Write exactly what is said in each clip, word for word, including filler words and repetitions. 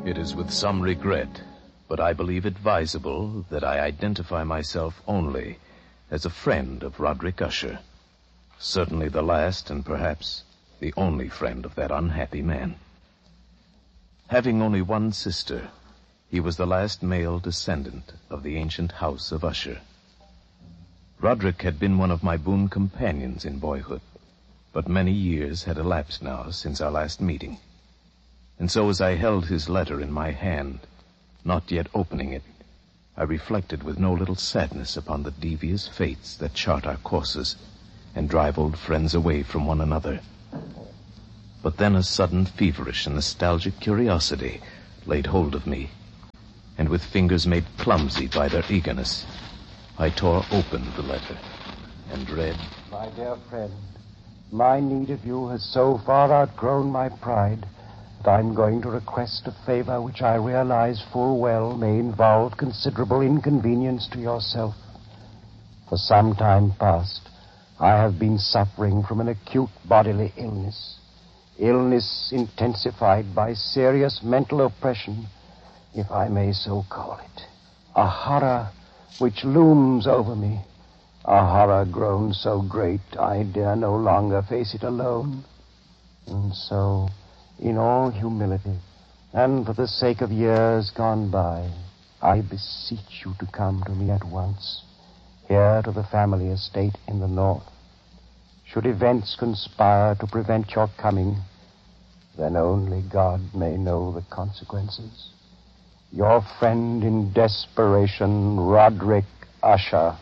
It is with some regret, but I believe advisable that I identify myself only as a friend of Roderick Usher. Certainly the last and perhaps the only friend of that unhappy man. Having only one sister, he was the last male descendant of the ancient house of Usher. Roderick had been one of my boon companions in boyhood, but many years had elapsed now since our last meeting. And so as I held his letter in my hand, not yet opening it, I reflected with no little sadness upon the devious fates that chart our courses and drive old friends away from one another. But then a sudden feverish and nostalgic curiosity laid hold of me, and with fingers made clumsy by their eagerness, I tore open the letter and read, My dear friend, my need of you has so far outgrown my pride that I'm going to request a favor which I realize full well may involve considerable inconvenience to yourself. For some time past, I have been suffering from an acute bodily illness, illness intensified by serious mental oppression, if I may so call it. A horror which looms over me, a horror grown so great I dare no longer face it alone. And so, in all humility, and for the sake of years gone by, I beseech you to come to me at once, here to the family estate in the north. Should events conspire to prevent your coming, then only God may know the consequences. Your friend in desperation, Roderick Usher.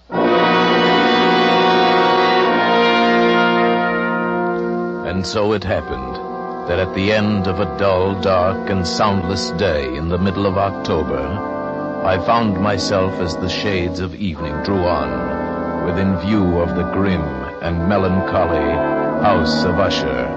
And so it happened that at the end of a dull, dark, and soundless day in the middle of October, I found myself as the shades of evening drew on, within view of the grim and melancholy house of Usher.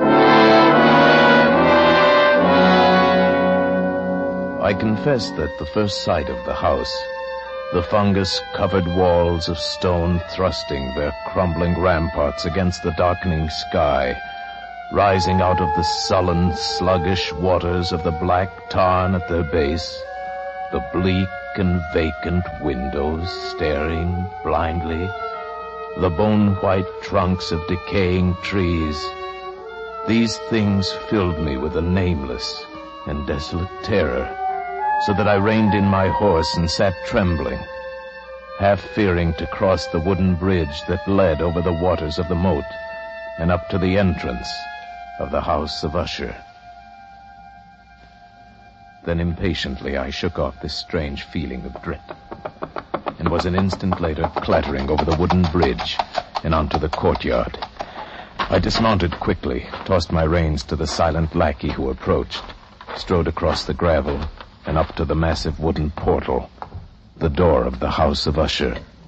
I confess that the first sight of the house, the fungus-covered walls of stone thrusting their crumbling ramparts against the darkening sky, rising out of the sullen, sluggish waters of the black tarn at their base, the bleak and vacant windows staring blindly, the bone-white trunks of decaying trees, these things filled me with a nameless and desolate terror, so that I reined in my horse and sat trembling, half fearing to cross the wooden bridge that led over the waters of the moat and up to the entrance of the house of Usher. Then impatiently I shook off this strange feeling of dread, and was an instant later clattering over the wooden bridge and onto the courtyard. I dismounted quickly, tossed my reins to the silent lackey who approached, strode across the gravel, and up to the massive wooden portal, the door of the house of Usher.